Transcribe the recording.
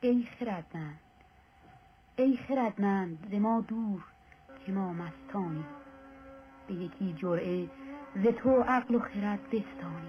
ای خردمند، ای خردمند ز ما دور که ما مستانی، به یکی جرعه ز تو عقل و خرد بستانی.